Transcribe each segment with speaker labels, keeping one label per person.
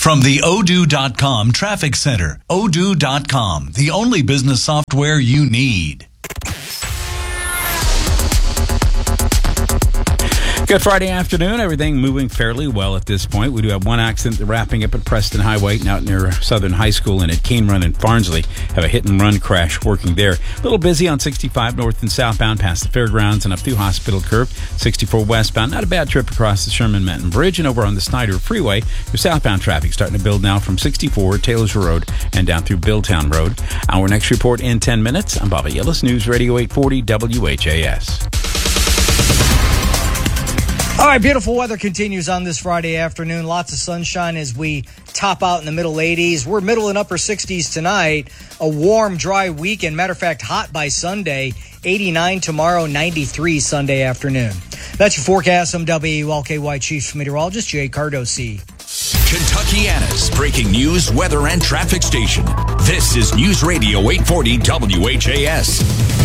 Speaker 1: From the Odoo.com Traffic Center, Odoo.com, the only business software you need.
Speaker 2: Good Friday afternoon. Everything moving fairly well at this point. We do have one accident wrapping up at Preston Highway and out near Southern High School, and at Cane Run in Farnsley. Have a hit-and-run crash working there. A little busy on 65 north and southbound past the fairgrounds and up through Hospital Curve. 64 westbound. Not a bad trip across the Sherman-Menton Bridge. And over on the Snyder Freeway, your southbound traffic starting to build now from 64 Taylors Road and down through Billtown Road. Our next report in 10 minutes. I'm Bobby Yillis, News Radio 840 WHAS.
Speaker 3: All right, beautiful weather continues on this Friday afternoon. Lots of sunshine as we top out in the middle 80s. We're middle and upper 60s tonight. A warm, dry weekend. Matter of fact, hot by Sunday. 89 tomorrow, 93 Sunday afternoon. That's your forecast. I'm WLKY Chief Meteorologist Jay Cardosi.
Speaker 4: Kentuckiana's breaking news, weather, and traffic station. This is News Radio 840 WHAS.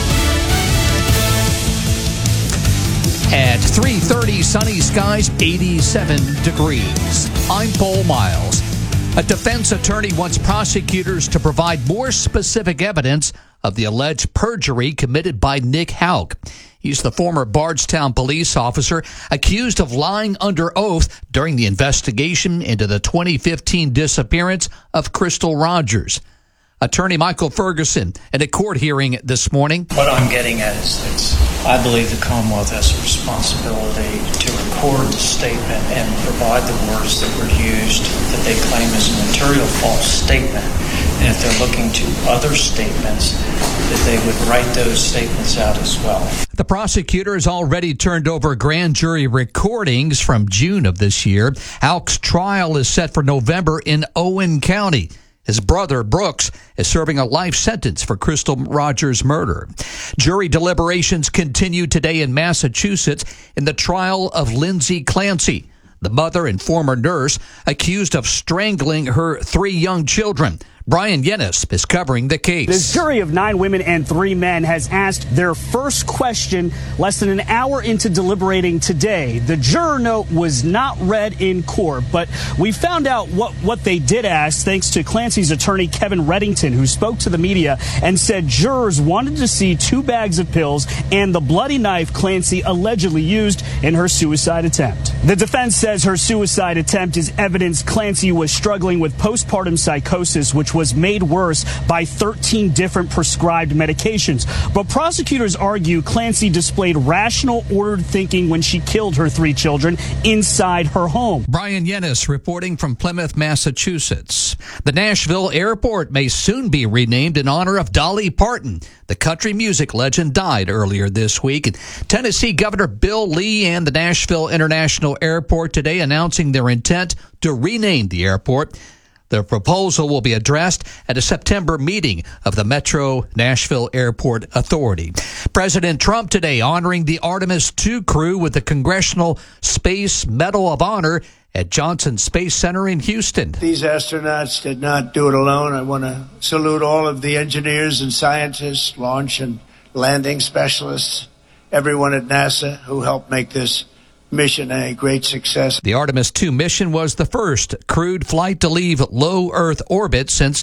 Speaker 5: At 3:30, sunny skies, 87 degrees. I'm Paul Miles. A defense attorney wants prosecutors to provide more specific evidence of the alleged perjury committed by Nick Houck. He's the former Bardstown police officer accused of lying under oath during the investigation into the 2015 disappearance of Crystal Rogers. Attorney Michael Ferguson at a court hearing this morning.
Speaker 6: What I'm getting at is I believe the Commonwealth has a responsibility to record the statement and provide the words that were used that they claim is a material false statement. And if they're looking to other statements, that they would write those statements out as well.
Speaker 5: The prosecutor has already turned over grand jury recordings from June of this year. Houck's trial is set for November in Owen County. His brother, Brooks, is serving a life sentence for Crystal Rogers' murder. Jury deliberations continue today in Massachusetts in the trial of Lindsay Clancy, the mother and former nurse accused of strangling her 3 young children. Brian Yennis is covering the case.
Speaker 7: This jury of 9 women and 3 men has asked their first question less than an hour into deliberating today. The juror note was not read in court, but we found out what they did ask thanks to Clancy's attorney, Kevin Reddington, who spoke to the media and said jurors wanted to see 2 bags of pills and the bloody knife Clancy allegedly used in her suicide attempt. The defense says her suicide attempt is evidence Clancy was struggling with postpartum psychosis, which was made worse by 13 different prescribed medications. But prosecutors argue Clancy displayed rational, ordered thinking when she killed her 3 children inside her home.
Speaker 5: Brian Yennis reporting from Plymouth, Massachusetts. The Nashville airport may soon be renamed in honor of Dolly Parton. The country music legend died earlier this week. And Tennessee Governor Bill Lee and the Nashville International Airport today announcing their intent to rename the airport. The proposal will be addressed at a September meeting of the Metro Nashville Airport Authority. President Trump today honoring the Artemis II crew with the Congressional Space Medal of Honor at Johnson Space Center in Houston.
Speaker 8: These astronauts did not do it alone. I want to salute all of the engineers and scientists, launch and landing specialists, everyone at NASA who helped make this mission a great success.
Speaker 5: The Artemis II mission was the first crewed flight to leave low Earth orbit since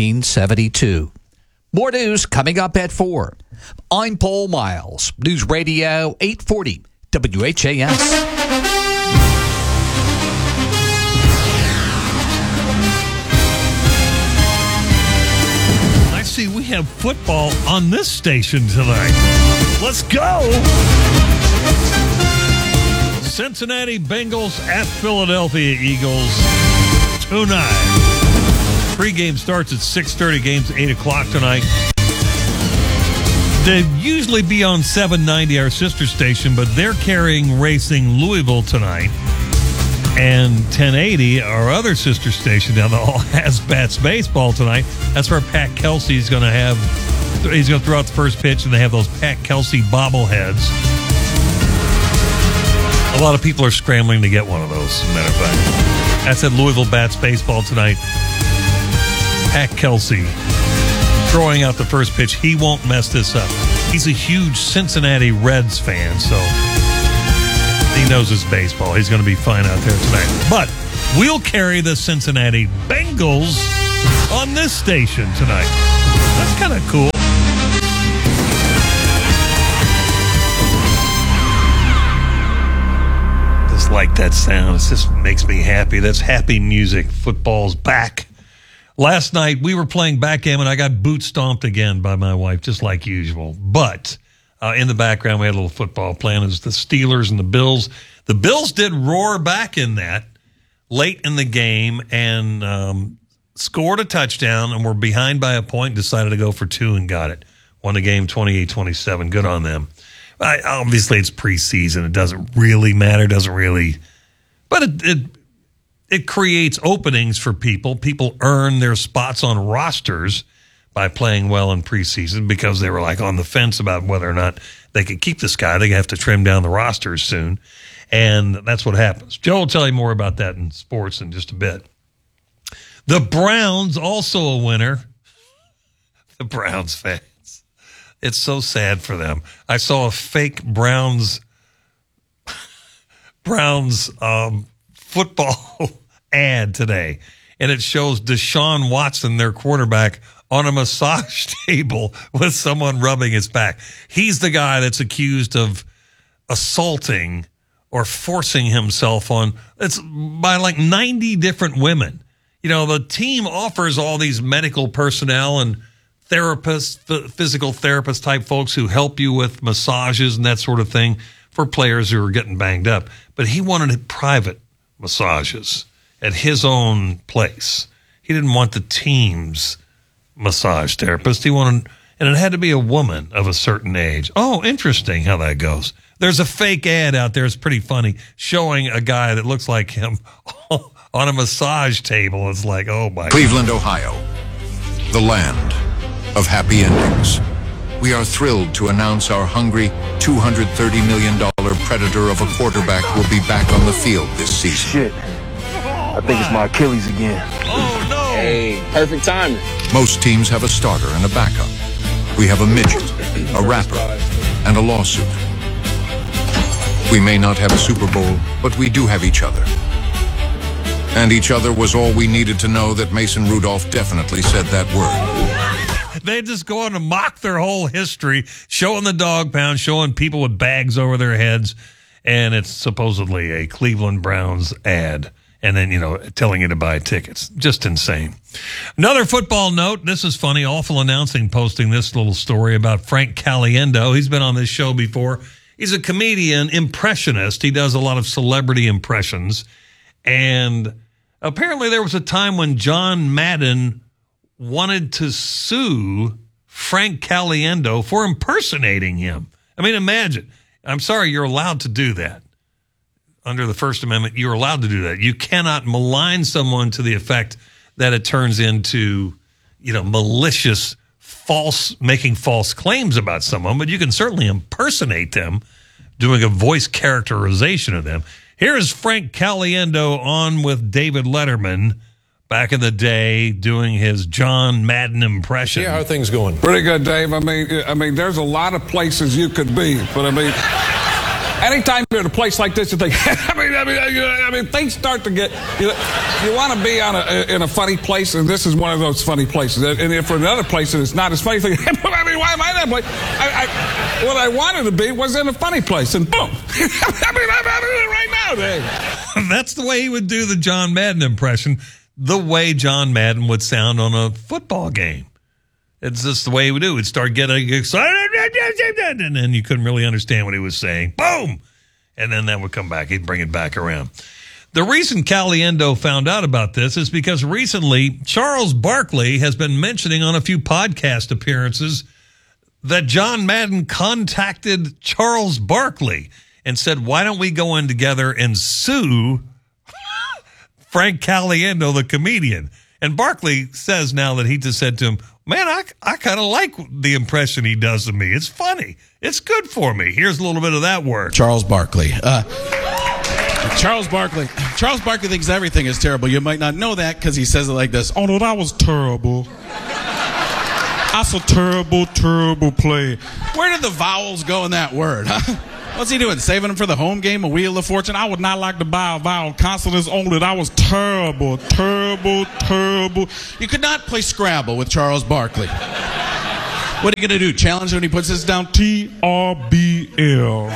Speaker 5: 1972. More news coming up at 4. I'm Paul Miles, News Radio 840 WHAS.
Speaker 9: I see we have football on this station tonight. Let's go! Cincinnati Bengals at Philadelphia Eagles tonight. Pre-game starts at 6:30. Game's 8 o'clock tonight. They usually be on 790, our sister station, but they're carrying Racing Louisville tonight. And 1080, our other sister station down the hall, has Bats Baseball tonight. That's where Pat Kelsey's going to have. He's going to throw out the first pitch, and they have those Pat Kelsey bobbleheads. A lot of people are scrambling to get one of those, as a matter of fact. That's at Louisville Bats Baseball tonight. Pat Kelsey throwing out the first pitch. He won't mess this up. He's a huge Cincinnati Reds fan, so he knows his baseball. He's going to be fine out there tonight. But We'll carry the Cincinnati Bengals on this station tonight. That's kind of cool. Just like that sound. It just makes me happy. That's happy music. Football's back. Last night, we were playing backgammon. I got boot stomped again by my wife, just like usual. But in the background, we had a little football playing. It was the Steelers and the Bills. The Bills did roar back in that late in the game and scored a touchdown and were behind by a point, decided to go for two and got it. Won the game 28-27. Good on them. Obviously, it's preseason. It doesn't really matter. But it creates openings for people. People earn their spots on rosters by playing well in preseason because they were like on the fence about whether or not they could keep this guy. They have to trim down the rosters soon. And that's what happens. Joe will tell you more about that in sports in just a bit. The Browns, also a winner. The Browns fans. It's so sad for them. I saw a fake Browns football ad today, and it shows Deshaun Watson, their quarterback, on a massage table with someone rubbing his back. He's the guy that's accused of assaulting or forcing himself on, it's by like 90 different women. You know, the team offers all these medical personnel and therapists, physical therapist type folks who help you with massages and that sort of thing for players who are getting banged up. But he wanted private massages at his own place. He didn't want the team's massage therapist. He wanted, and it had to be a woman of a certain age. Oh, interesting how that goes. There's a fake ad out there. It's pretty funny, showing a guy that looks like him on a massage table. It's like, oh my
Speaker 10: Cleveland, Ohio, the land of happy endings. We are thrilled to announce our hungry $230 million predator of a quarterback will be back on the field this season.
Speaker 11: Shit. I think it's my Achilles again.
Speaker 9: Oh, no.
Speaker 11: Hey, perfect timing.
Speaker 10: Most teams have a starter and a backup. We have a midget, a rapper, and a lawsuit. We may not have a Super Bowl, but we do have each other. And each other was all we needed to know that Mason Rudolph definitely said that word.
Speaker 9: They just go on to mock their whole history, showing the dog pound, showing people with bags over their heads, and it's supposedly a Cleveland Browns ad. And then, you know, telling you to buy tickets. Just insane. Another football note. This is funny. Awful Announcing posting this little story about Frank Caliendo. He's been on this show before. He's a comedian, impressionist. He does a lot of celebrity impressions. And apparently there was a time when John Madden wanted to sue Frank Caliendo for impersonating him. I mean, imagine. I'm sorry, you're allowed to do that. Under the First Amendment, you're allowed to do that. You cannot malign someone to the effect that it turns into, you know, malicious, making false claims about someone, but you can certainly impersonate them, doing a voice characterization of them. Here's Frank Caliendo on with David Letterman back in the day doing his John Madden impression.
Speaker 12: Yeah, how are things going? Pretty good, Dave. I mean, there's a lot of places you could be, but I mean, anytime you're in a place like this, you think, I mean, things start to get, you want to be in a funny place, and this is one of those funny places. And if for another place and it's not as funny, you think, I mean, why am I in that place? What I wanted to be was in a funny place, and boom. I'm in it right now, Dave.
Speaker 9: That's the way he would do the John Madden impression, the way John Madden would sound on a football game. It's just the way he would do it. He'd start getting excited, and then you couldn't really understand what he was saying. Boom! And then that would come back. He'd bring it back around. The reason Caliendo found out about this is because recently Charles Barkley has been mentioning on a few podcast appearances that John Madden contacted Charles Barkley and said, why don't we go in together and sue Frank Caliendo, the comedian? And Barkley says now that he just said to him, man, I kind of like the impression he does of me. It's funny. It's good for me. Here's a little bit of that word.
Speaker 13: Charles Barkley. Charles Barkley thinks everything is terrible. You might not know that because he says it like this. Oh, no, that was terrible. That's a terrible, terrible play. Where did the vowels go in that word, huh? What's he doing? Saving him for the home game, a Wheel of Fortune? I would not like to buy a vinyl console as old as I was terrible. You could not play Scrabble with Charles Barkley. What are you going to do? Challenge when he puts this down? TRBL.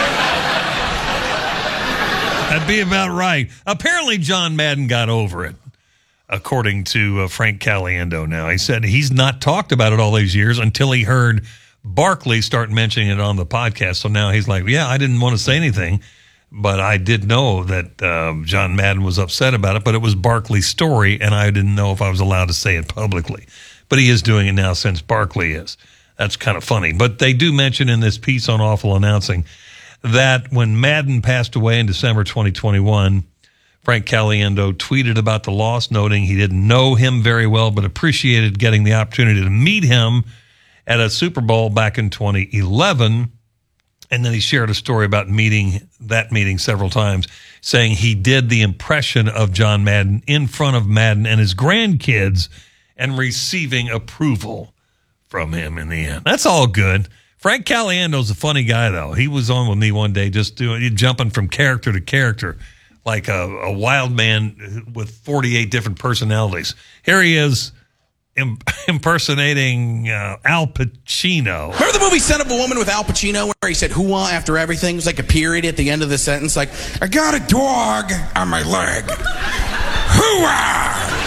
Speaker 9: That'd be about right. Apparently, John Madden got over it, according to Frank Caliendo now. He said he's not talked about it all these years until he heard Barkley start mentioning it on the podcast. So now he's like, yeah, I didn't want to say anything, but I did know that John Madden was upset about it, but it was Barkley's story, and I didn't know if I was allowed to say it publicly. But he is doing it now since Barkley is. That's kind of funny. But they do mention in this piece on Awful Announcing that when Madden passed away in December 2021, Frank Caliendo tweeted about the loss, noting he didn't know him very well, but appreciated getting the opportunity to meet him at a Super Bowl back in 2011. And then he shared a story about that meeting several times, saying he did the impression of John Madden in front of Madden and his grandkids and receiving approval from him in the end. That's all good. Frank Caliendo's a funny guy, though. He was on with me one day just jumping from character to character like a wild man with 48 different personalities. Here he is impersonating Al Pacino.
Speaker 13: Remember the movie Son of a Woman with Al Pacino where he said hoo-ah after everything? It was like a period at the end of the sentence, like, I got a dog on my leg. Hoo-ah!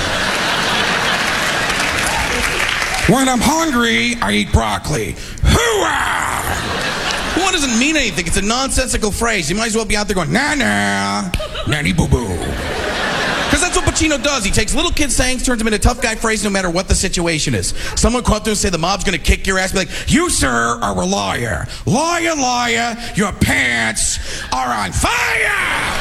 Speaker 13: When I'm hungry, I eat broccoli. Hoo-ah! Well, it doesn't mean anything. It's a nonsensical phrase. You might as well be out there going, nah, nanny boo-boo. Because that's what Pacino does. He takes little kids' sayings, turns them into tough guy phrases no matter what the situation is. Someone come up to him and say the mob's going to kick your ass. Be like, you, sir, are a liar. Liar, liar, your pants are on fire!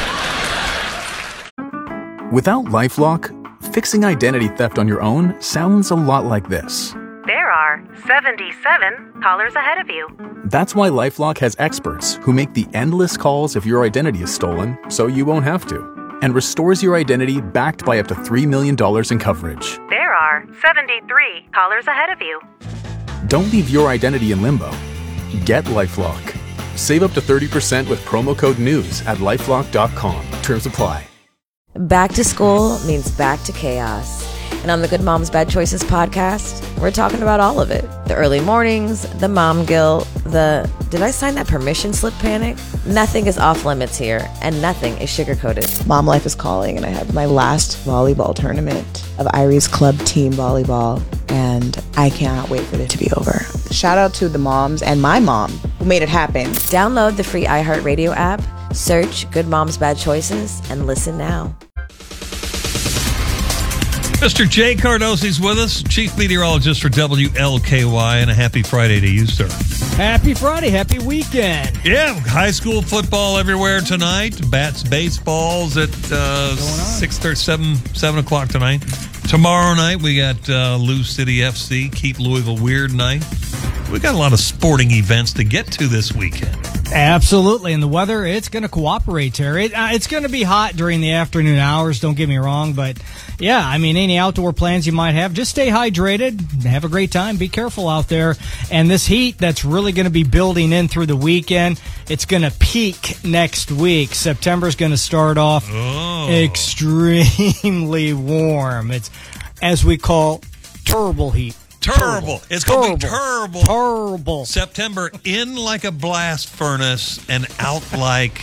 Speaker 14: Without LifeLock, fixing identity theft on your own sounds a lot like this.
Speaker 15: There are 77 callers ahead of you.
Speaker 14: That's why LifeLock has experts who make the endless calls if your identity is stolen so you won't have to, and restores your identity backed by up to $3 million in coverage.
Speaker 15: There are 73 callers ahead of you.
Speaker 14: Don't leave your identity in limbo. Get LifeLock. Save up to 30% with promo code NEWS at LifeLock.com. Terms apply.
Speaker 16: Back to school means back to chaos. And on the Good Moms Bad Choices podcast, we're talking about all of it. The early mornings, the mom guilt, the did I sign that permission slip panic? Nothing is off limits here, and nothing is sugar-coated.
Speaker 17: Mom life is calling, and I have my last volleyball tournament of Irie's club team volleyball, and I cannot wait for it to be over. Shout out to the moms and my mom who made it happen.
Speaker 16: Download the free iHeartRadio app, search Good Moms Bad Choices, and listen now.
Speaker 9: Mr. Jay Cardosi's with us, chief meteorologist for WLKY, and a happy Friday to you, sir.
Speaker 3: Happy Friday, happy weekend.
Speaker 9: Yeah, high school football everywhere tonight. Bats baseballs at 7 o'clock tonight. Tomorrow night, we got Lou City FC, Keep Louisville Weird night. We got a lot of sporting events to get to this weekend.
Speaker 3: Absolutely, and the weather, it's going to cooperate, Terry. It's going to be hot during the afternoon hours, don't get me wrong, but yeah, I mean, any outdoor plans you might have, just stay hydrated, have a great time, be careful out there, and this heat that's really going to be building in through the weekend, it's going to peak next week. September's going to start off extremely warm. It's, as we call, terrible heat.
Speaker 9: Terrible. It's going to be terrible.
Speaker 3: Terrible.
Speaker 9: September in like a blast furnace and out like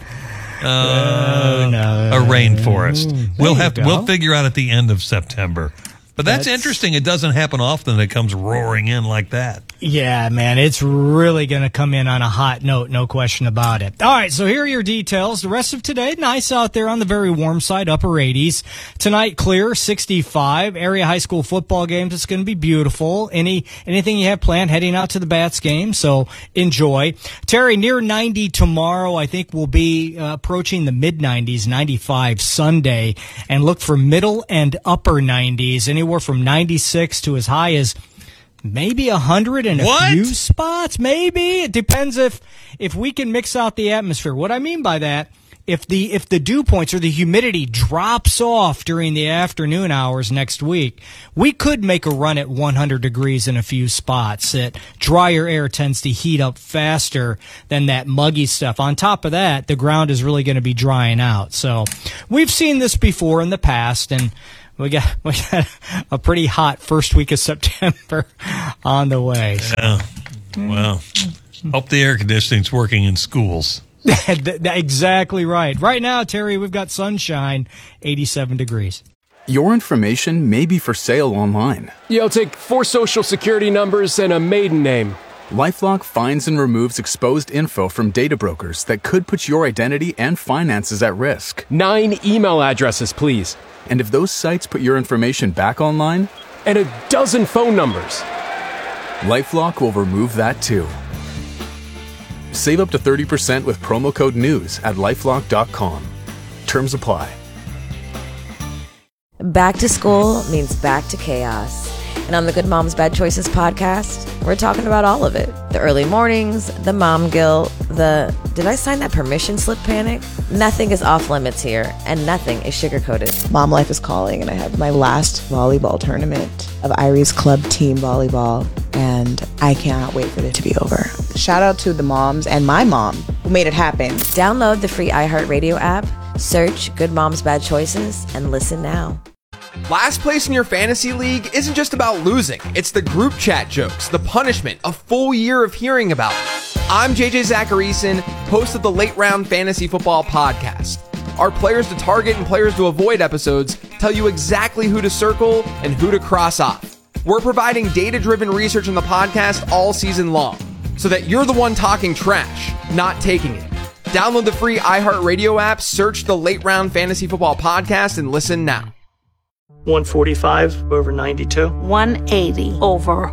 Speaker 9: a rainforest. We'll figure out at the end of September. But that's interesting. It doesn't happen often that it comes roaring in like that.
Speaker 3: Yeah, man, it's really going to come in on a hot note, no question about it. All right, so here are your details. The rest of today, nice out there on the very warm side, upper 80s. Tonight, clear, 65. Area high school football games, it's going to be beautiful. Anything you have planned heading out to the Bats game, so enjoy. Terry, near 90 tomorrow. I think we'll be approaching the mid-90s, 95 Sunday, and look for middle and upper 90s, anywhere from 96 to as high as maybe 100 in a few spots. Maybe. It depends if we can mix out the atmosphere. What I mean by that if the dew points or the humidity drops off during the afternoon hours next week, we could make a run at 100 degrees in a few spots. Drier air tends to heat up faster than that muggy stuff. On top of that, the ground is really going to be drying out. So we've seen this before in the past, and we got a pretty hot first week of September on the way. So.
Speaker 9: Yeah. Well, hope the air conditioning's working in schools.
Speaker 3: Exactly right. Right now, Terry, we've got sunshine, 87 degrees.
Speaker 14: Your information may be for sale online.
Speaker 18: Yeah, I'll take 4 social security numbers and a maiden name.
Speaker 14: LifeLock finds and removes exposed info from data brokers that could put your identity and finances at risk.
Speaker 18: 9 email addresses, please.
Speaker 14: And if those sites put your information back online?
Speaker 18: And a dozen phone numbers.
Speaker 14: LifeLock will remove that too. Save up to 30% with promo code NEWS at LifeLock.com. Terms apply.
Speaker 16: Back to school means back to chaos. And on the Good Moms Bad Choices podcast, we're talking about all of it. The early mornings, the mom guilt, the did I sign that permission slip panic? Nothing is off limits here, and nothing is sugar-coated.
Speaker 17: Mom life is calling, and I have my last volleyball tournament of Irie's Club Team Volleyball, and I cannot wait for it to be over. Shout out to the moms and my mom who made it happen.
Speaker 16: Download the free iHeartRadio app, search Good Moms Bad Choices, and listen now.
Speaker 19: Last place in your fantasy league isn't just about losing. It's the group chat jokes, the punishment, a full year of hearing about it. I'm JJ Zacharyson, host of the Late Round Fantasy Football Podcast. Our players to target and players to avoid episodes tell you exactly who to circle and who to cross off. We're providing data-driven research on the podcast all season long, so that you're the one talking trash, not taking it. Download the free iHeartRadio app, search the Late Round Fantasy Football Podcast, and listen now.
Speaker 6: 145 over 92.
Speaker 20: 180 over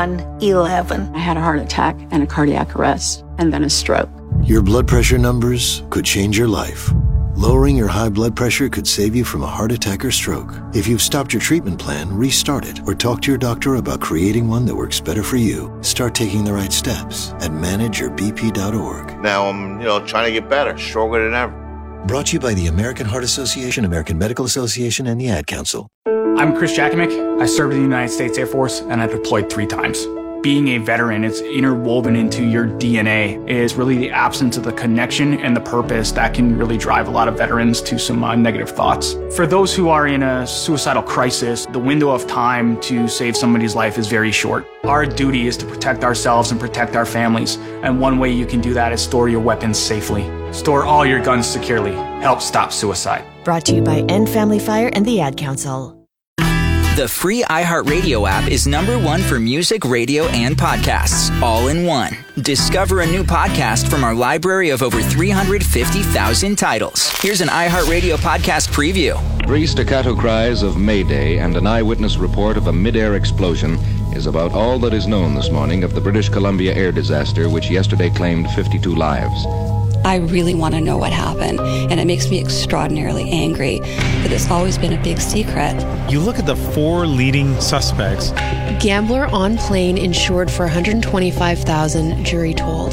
Speaker 20: 111. I had a heart attack and a cardiac arrest and then a stroke.
Speaker 21: Your blood pressure numbers could change your life. Lowering your high blood pressure could save you from a heart attack or stroke. If you've stopped your treatment plan, restart it or talk to your doctor about creating one that works better for you. Start taking the right steps at manageyourbp.org.
Speaker 22: Now I'm, trying to get better, stronger than ever.
Speaker 21: Brought to you by the American Heart Association, American Medical Association, and the Ad Council.
Speaker 23: I'm Chris Jakimick. I served in the United States Air Force, and I deployed 3 times. Being a veteran, it's interwoven into your DNA. It is really the absence of the connection and the purpose that can really drive a lot of veterans to some negative thoughts. For those who are in a suicidal crisis, the window of time to save somebody's life is very short. Our duty is to protect ourselves and protect our families, and one way you can do that is store your weapons safely. Store all your guns securely. Help stop suicide.
Speaker 24: Brought to you by End Family Fire and the Ad Council.
Speaker 25: The free iHeartRadio app is #1 for music, radio, and podcasts, all in one. Discover a new podcast from our library of over 350,000 titles. Here's an iHeartRadio podcast preview.
Speaker 26: 3 staccato cries of Mayday and an eyewitness report of a mid-air explosion is about all that is known this morning of the British Columbia air disaster, which yesterday claimed 52 lives.
Speaker 27: I really want to know what happened, and it makes me extraordinarily angry that it's always been a big secret.
Speaker 28: You look at the 4 leading suspects.
Speaker 29: Gambler on plane insured for $125,000, jury told.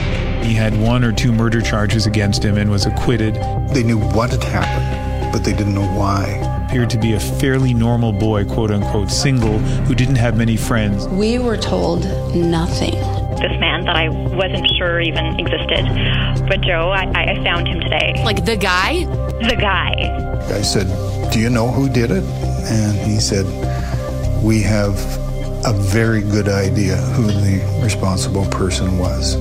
Speaker 28: He had 1 or 2 murder charges against him and was acquitted.
Speaker 30: They knew what had happened, but they didn't know why.
Speaker 28: Appeared to be a fairly normal boy, quote-unquote single, who didn't have many friends.
Speaker 27: We were told nothing.
Speaker 31: This man that I wasn't sure even existed. But Joe, I found him today.
Speaker 29: Like the guy?
Speaker 31: The guy.
Speaker 30: I said, "Do you know who did it?" And he said, "We have a very good idea who the responsible person was."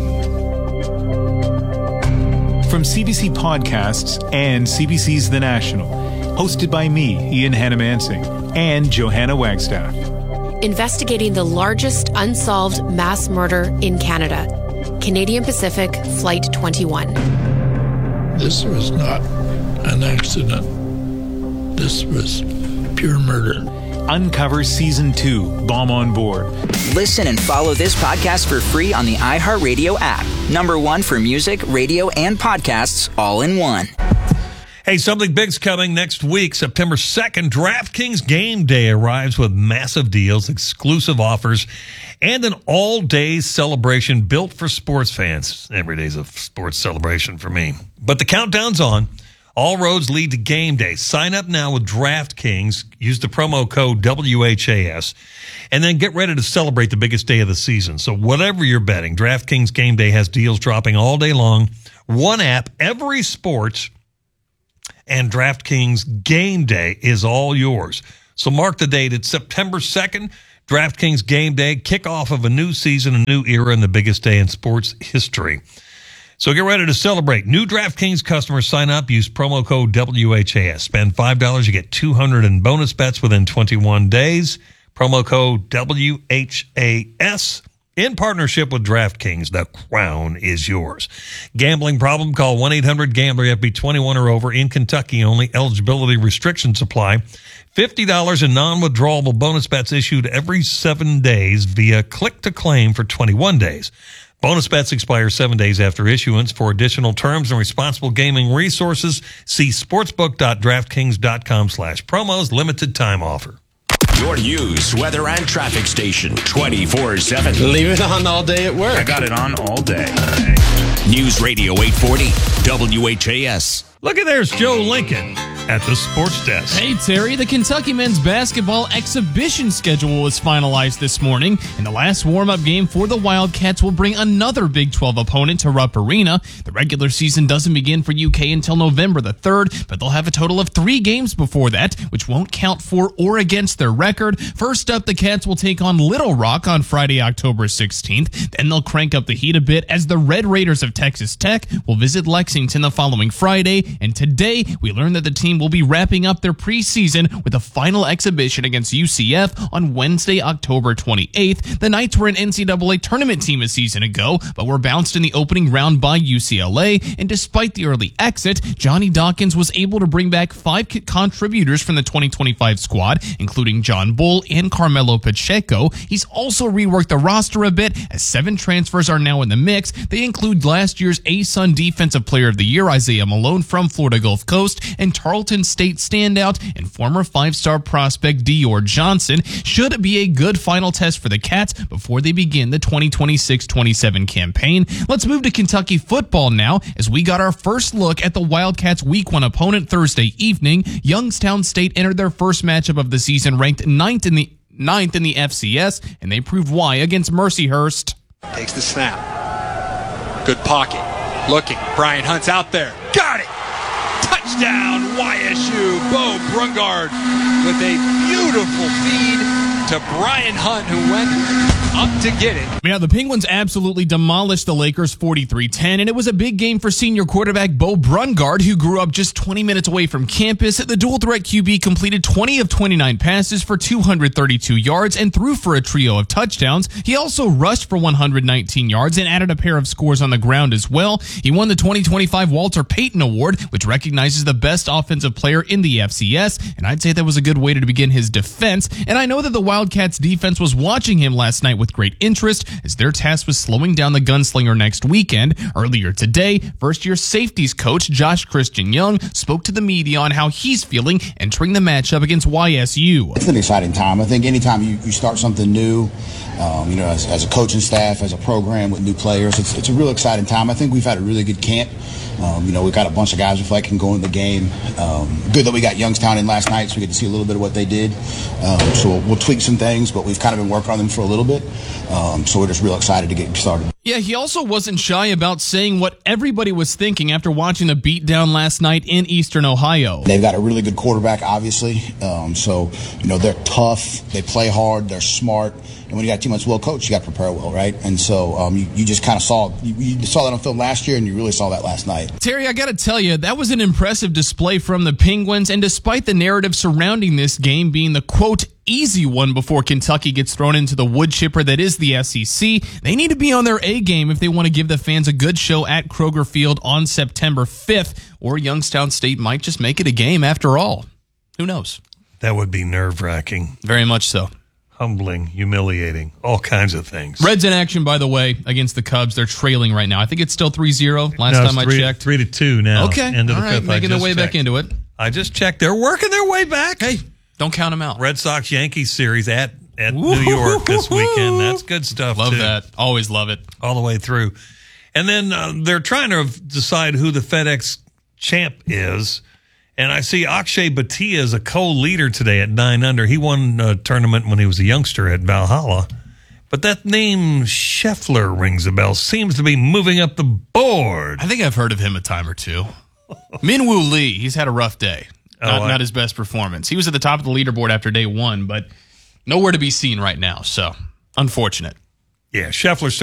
Speaker 28: From CBC Podcasts and CBC's The National, hosted by me, Ian Hannamansing, and Johanna Wagstaff.
Speaker 29: Investigating the largest unsolved mass murder in Canada. Canadian Pacific Flight 21.
Speaker 32: This was not an accident. This was pure murder.
Speaker 28: Uncover Season 2, Bomb on Board.
Speaker 25: Listen and follow this podcast for free on the iHeartRadio app. #1 for music, radio, and podcasts, all in one.
Speaker 9: Hey, something big's coming next week. September 2nd, DraftKings Game Day arrives with massive deals, exclusive offers, and an all-day celebration built for sports fans. Every day's a sports celebration for me. But the countdown's on. All roads lead to game day. Sign up now with DraftKings. Use the promo code WHAS. And then get ready to celebrate the biggest day of the season. So whatever you're betting, DraftKings Game Day has deals dropping all day long. One app, every sport, and DraftKings Game Day is all yours. So mark the date. It's September 2nd. DraftKings Game Day, kickoff of a new season, a new era, and the biggest day in sports history. So get ready to celebrate. New DraftKings customers sign up. Use promo code WHAS. Spend $5. You get $200 in bonus bets within 21 days. Promo code WHAS. In partnership with DraftKings, the crown is yours. Gambling problem? Call 1-800-GAMBLER. You have to be 21 or over. In Kentucky only. Eligibility restrictions apply. $50 in non-withdrawable bonus bets issued every 7 days via click-to-claim for 21 days. Bonus bets expire 7 days after issuance. For additional terms and responsible gaming resources, see sportsbook.draftkings.com/promos. Limited time offer.
Speaker 1: Your news, weather, and traffic station 24/7.
Speaker 2: Leave it on all day at work.
Speaker 1: I got it on all day. News Radio 840 WHAS.
Speaker 9: Look at there's Joe Lincoln at the sports desk.
Speaker 3: Hey, Terry, the Kentucky men's basketball exhibition schedule was finalized this morning, and the last warm-up game for the Wildcats will bring another Big 12 opponent to Rupp Arena. The regular season doesn't begin for UK until November the 3rd, but they'll have a total of 3 games before that, which won't count for or against their record. First up, the Cats will take on Little Rock on Friday, October 16th. Then they'll crank up the heat a bit as the Red Raiders of Texas Tech will visit Lexington the following Friday. And today, we learned that the team will be wrapping up their preseason with a final exhibition against UCF on Wednesday, October 28th. The Knights were an NCAA tournament team a season ago, but were bounced in the opening round by UCLA. And despite the early exit, Johnny Dawkins was able to bring back 5 contributors from the 2025 squad, including John Bull and Carmelo Pacheco. He's also reworked the roster a bit, as 7 transfers are now in the mix. They include last year's ASUN Defensive Player of the Year, Isaiah Malone from Florida Gulf Coast, and Tarleton State standout and former 5-star prospect Dior Johnson. Should be a good final test for the Cats before they begin the 2026-27 campaign. Let's move to Kentucky football now, as we got our first look at the Wildcats' Week 1 opponent Thursday evening. Youngstown State entered their first matchup of the season ranked 9th in the FCS, and they proved why against Mercyhurst.
Speaker 4: Takes the snap. Good pocket. Looking. Brian Hunt's out there. Got it! Touchdown, YSU. Bo Brungard with a beautiful feed to Brian Hunt, who went up to get it.
Speaker 3: Yeah, the Penguins absolutely demolished the Lakers 43-10, and it was a big game for senior quarterback Bo Brungard, who grew up just 20 minutes away from campus. The dual-threat QB completed 20 of 29 passes for 232 yards and threw for a trio of touchdowns. He also rushed for 119 yards and added a pair of scores on the ground as well. He won the 2025 Walter Payton Award, which recognizes the best offensive player in the FCS, and I'd say that was a good way to begin his defense. And I know that the Wildcats defense was watching him last night with great interest, as their task was slowing down the gunslinger next weekend. Earlier today, first-year safeties coach Josh Christian Young spoke to the media on how he's feeling entering the matchup against YSU.
Speaker 5: It's an exciting time. I think anytime you start something new, as a coaching staff, as a program with new players, it's a real exciting time. I think we've had a really good camp. We've got a bunch of guys that can go in the game. Good that we got Youngstown in last night, so we get to see a little bit of what they did. So we'll tweak some things, but we've kind of been working on them for a little bit. So we're just real excited to get started.
Speaker 3: Yeah, he also wasn't shy about saying what everybody was thinking after watching the beatdown last night in Eastern Ohio.
Speaker 5: They've got a really good quarterback, obviously. They're tough. They play hard. They're smart. And when you got a team that's well coached, you got to prepare well, right? And so you just kind of saw that on film last year, and you really saw that last night.
Speaker 3: Terry, I got to tell you, that was an impressive display from the Penguins, and despite the narrative surrounding this game being the, quote, easy one before Kentucky gets thrown into the wood chipper that is the SEC, they need to be on their A game if they want to give the fans a good show at Kroger Field on September 5th, or Youngstown State might just make it a game after all. Who knows?
Speaker 9: That would be nerve-wracking.
Speaker 3: Very much so.
Speaker 9: Humbling, humiliating, all kinds of things.
Speaker 3: Reds in action, by the way, against the Cubs. They're trailing right now. I think it's still 3-0 last time I checked.
Speaker 9: 3-2 now.
Speaker 3: Okay,
Speaker 9: end of the fifth.
Speaker 3: Making their way back into it.
Speaker 9: I just checked. They're working their way back.
Speaker 3: Hey, don't count them out.
Speaker 9: Red Sox-Yankees series at New York this weekend. That's good stuff,
Speaker 3: Love
Speaker 9: too.
Speaker 3: that. Always love it.
Speaker 9: All the way through. And then they're trying to decide who the FedEx champ is. And I see Akshay Bhatia is a co-leader today at 9 Under. He won a tournament when he was a youngster at Valhalla. But that name, Scheffler, rings a bell. Seems to be moving up the board.
Speaker 3: I think I've heard of him a time or two. Minwoo Lee, he's had a rough day. Not his best performance. He was at the top of the leaderboard after day one, but nowhere to be seen right now. So, unfortunate.
Speaker 9: Yeah, Scheffler's